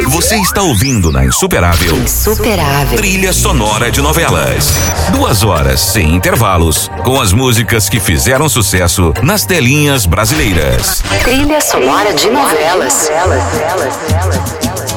Você está ouvindo na Insuperável. Trilha sonora de novelas. 2 horas sem intervalos, com as músicas que fizeram sucesso nas telinhas brasileiras. Trilha sonora de novelas.